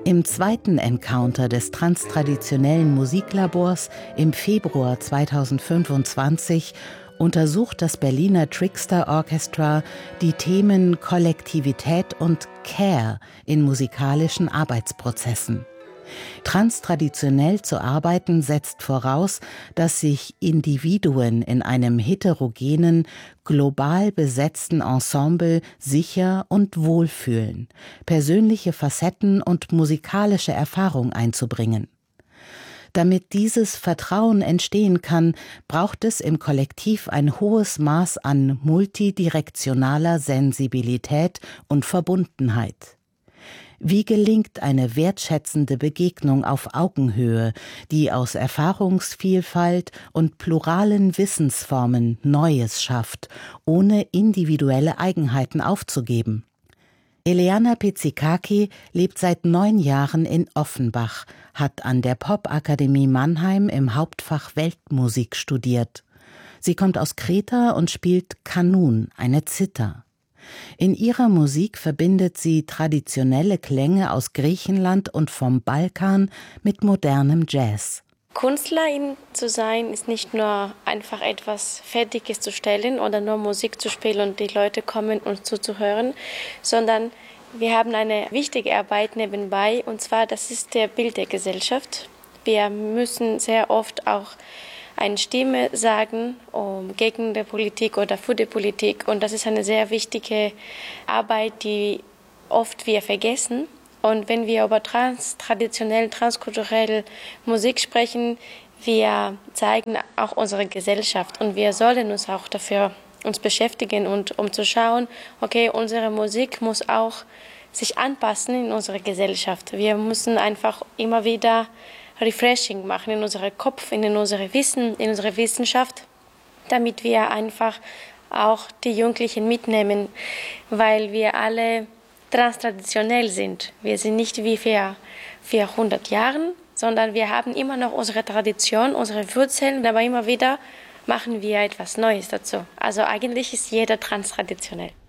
Im zweiten Encounter des transtraditionellen Musiklabors im Februar 2025 untersucht das Berliner Trickster Orchestra die Themen Kollektivität und Care in musikalischen Arbeitsprozessen. Transtraditionell zu arbeiten setzt voraus, dass sich Individuen in einem heterogenen, global besetzten Ensemble sicher und wohl fühlen, persönliche Facetten und musikalische Erfahrung einzubringen. Damit dieses Vertrauen entstehen kann, braucht es im Kollektiv ein hohes Maß an multidirektionaler Sensibilität und Verbundenheit. Wie gelingt eine wertschätzende Begegnung auf Augenhöhe, die aus Erfahrungsvielfalt und pluralen Wissensformen Neues schafft, ohne individuelle Eigenheiten aufzugeben? Eleana Pizzikaki lebt seit 9 Jahren in Offenbach, hat an der Popakademie Mannheim im Hauptfach Weltmusik studiert. Sie kommt aus Kreta und spielt Kanun, eine Zither. In ihrer Musik verbindet sie traditionelle Klänge aus Griechenland und vom Balkan mit modernem Jazz. Künstlerin zu sein ist nicht nur einfach etwas Fertiges zu stellen oder nur Musik zu spielen und die Leute kommen uns zuzuhören, sondern wir haben eine wichtige Arbeit nebenbei, und zwar das ist der Bild der Gesellschaft. Wir müssen sehr oft auch eine Stimme sagen gegen die Politik oder für die Politik. Und das ist eine sehr wichtige Arbeit, die oft wir vergessen. Und wenn wir über traditionell, transkulturelle Musik sprechen, wir zeigen auch unsere Gesellschaft. Und wir sollen uns auch dafür uns beschäftigen und um zu schauen, okay, unsere Musik muss auch sich anpassen in unsere Gesellschaft. Wir müssen einfach immer wieder Refreshing machen in unserem Kopf, in unserem Wissen, in unserer Wissenschaft, damit wir einfach auch die Jugendlichen mitnehmen, weil wir alle transtraditionell sind. Wir sind nicht wie vor 400 Jahren, sondern wir haben immer noch unsere Tradition, unsere Wurzeln, aber immer wieder machen wir etwas Neues dazu. Also eigentlich ist jeder transtraditionell.